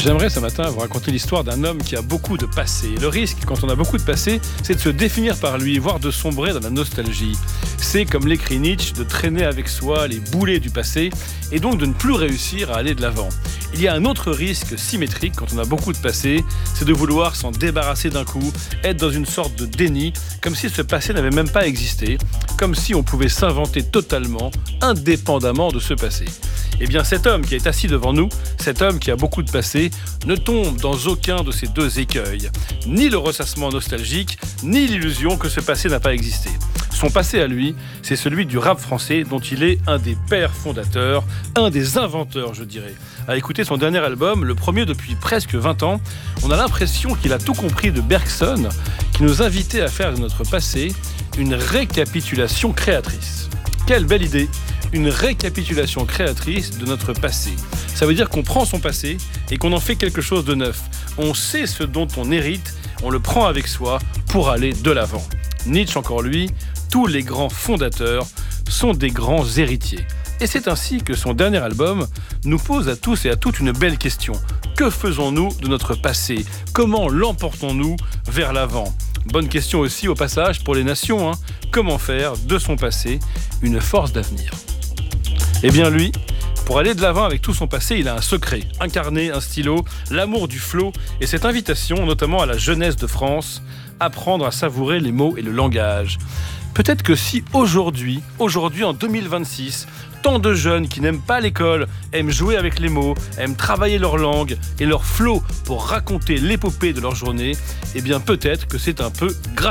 J'aimerais ce matin vous raconter l'histoire d'un homme qui a beaucoup de passé. Le risque, quand on a beaucoup de passé, c'est de se définir par lui, voire de sombrer dans la nostalgie. C'est, comme l'écrit Nietzsche, de traîner avec soi les boulets du passé et donc de ne plus réussir à aller de l'avant. Il y a un autre risque symétrique quand on a beaucoup de passé, c'est de vouloir s'en débarrasser d'un coup, être dans une sorte de déni, comme si ce passé n'avait même pas existé, comme si on pouvait s'inventer totalement, indépendamment de ce passé. Eh bien, cet homme qui est assis devant nous, cet homme qui a beaucoup de passé, ne tombe dans aucun de ces deux écueils. Ni le ressassement nostalgique, ni l'illusion que ce passé n'a pas existé. Son passé à lui, c'est celui du rap français dont il est un des pères fondateurs, un des inventeurs, je dirais. À écouter son dernier album, le premier depuis presque 20 ans, on a l'impression qu'il a tout compris de Bergson, qui nous invitait à faire de notre passé une récapitulation créatrice. Quelle belle idée! Une récapitulation créatrice de notre passé. Ça veut dire qu'on prend son passé et qu'on en fait quelque chose de neuf. On sait ce dont on hérite, on le prend avec soi pour aller de l'avant. Nietzsche, encore lui, tous les grands fondateurs sont des grands héritiers. Et c'est ainsi que son dernier album nous pose à tous et à toutes une belle question. Que faisons-nous de notre passé? Comment l'emportons-nous vers l'avant? Bonne question aussi au passage pour les nations. Comment faire de son passé une force d'avenir? Eh bien lui, pour aller de l'avant avec tout son passé, il a un secret, un carnet, un stylo, l'amour du flow et cette invitation notamment à la jeunesse de France, apprendre à savourer les mots et le langage. Peut-être que si aujourd'hui en 2026, tant de jeunes qui n'aiment pas l'école aiment jouer avec les mots, aiment travailler leur langue et leur flow pour raconter l'épopée de leur journée, eh bien peut-être que c'est un peu gratuit.